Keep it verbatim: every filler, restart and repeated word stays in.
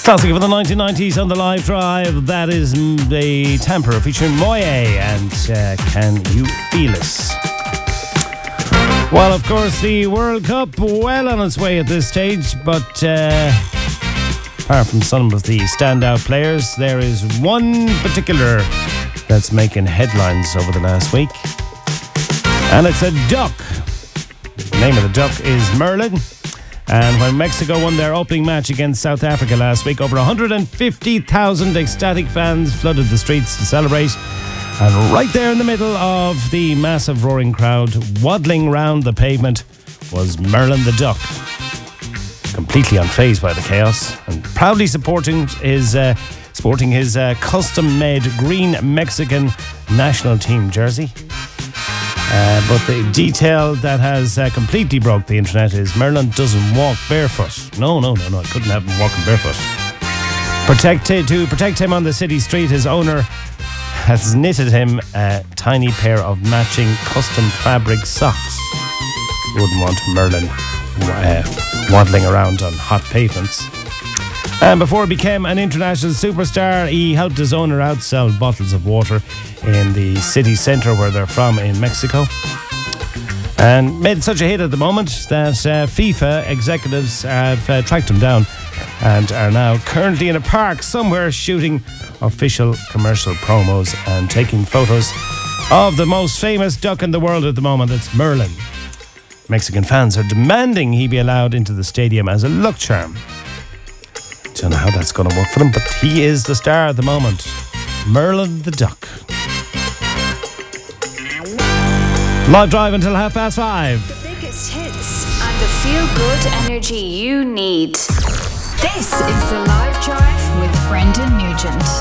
Classic of the nineteen nineties on the live drive. That is the Tamper featuring Moye and uh, Can You Feel Us? Well, of course, the World Cup well on its way at this stage, but uh, apart from some of the standout players, there is one particular that's making headlines over the last week, and it's a duck. The name of the duck is Merlin. And when Mexico won their opening match against South Africa last week, over one hundred fifty thousand ecstatic fans flooded the streets to celebrate. And right there in the middle of the massive roaring crowd, waddling round the pavement, was Merlin the duck. Completely unfazed by the chaos and proudly supporting his, uh, sporting his uh, custom-made green Mexican national team jersey. Uh, but the detail that has uh, completely broke the internet is Merlin doesn't walk barefoot. No, no, no, no. I couldn't have him walking barefoot. Protect, to protect him on the city street, his owner has knitted him a tiny pair of matching custom fabric socks. Wouldn't want Merlin uh, waddling around on hot pavements. And before he became an international superstar, he helped his owner outsell bottles of water in the city centre where they're from in Mexico. And made such a hit at the moment that uh, FIFA executives have uh, tracked him down and are now currently in a park somewhere shooting official commercial promos and taking photos of the most famous duck in the world at the moment. It's Merlin. Mexican fans are demanding he be allowed into the stadium as a luck charm. Don't know how that's going to work for them, but he is the star at the moment. Merlin the duck. Live drive until half past five. The biggest hits and the feel-good energy you need. This is the Live Drive with Brendan Nugent.